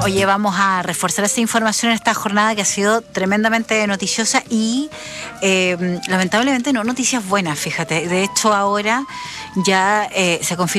Oye, vamos a reforzar esa información en esta jornada que ha sido tremendamente noticiosa y lamentablemente no noticias buenas, fíjate. De hecho, ahora ya se confirma